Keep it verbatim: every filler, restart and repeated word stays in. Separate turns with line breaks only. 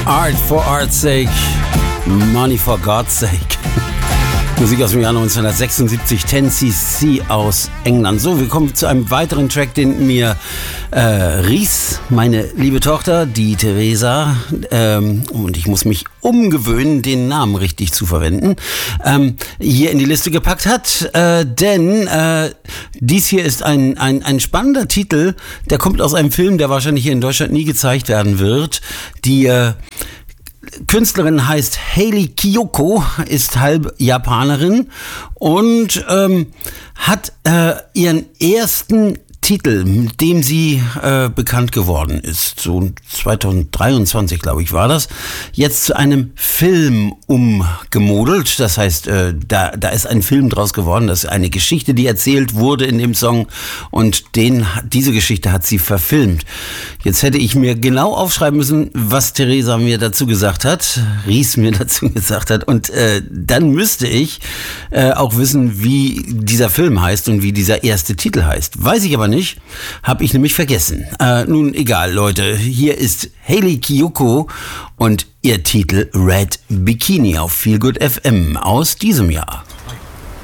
Art for Art's Sake, Money for God's Sake. Musik aus dem Jahr neunzehnhundertsechsundsiebzig, zehn C C aus England. So, wir kommen zu einem weiteren Track, den mir äh, Ries, meine liebe Tochter, die Theresa, ähm, und ich muss mich umgewöhnen, den Namen richtig zu verwenden, ähm, hier in die Liste gepackt hat. Äh, denn äh, dies hier ist ein, ein, ein spannender Titel, der kommt aus einem Film, der wahrscheinlich hier in Deutschland nie gezeigt werden wird. Die äh, Künstlerin heißt Hayley Kiyoko, ist halb Japanerin und ähm, hat äh, ihren ersten Titel, mit dem sie äh, bekannt geworden ist, so zweitausenddreiundzwanzig, glaube ich, war das, jetzt zu einem Film umgemodelt. Das heißt, äh, da, da ist ein Film draus geworden, das ist eine Geschichte, die erzählt wurde in dem Song und den, diese Geschichte hat sie verfilmt. Jetzt hätte ich mir genau aufschreiben müssen, was Theresa mir dazu gesagt hat, Ries mir dazu gesagt hat und äh, dann müsste ich äh, auch wissen, wie dieser Film heißt und wie dieser erste Titel heißt. Weiß ich aber nicht. Habe ich nämlich vergessen. Äh, nun, egal, Leute. Hier ist Hayley Kiyoko und ihr Titel Red Bikini auf Feel Good F M aus diesem Jahr.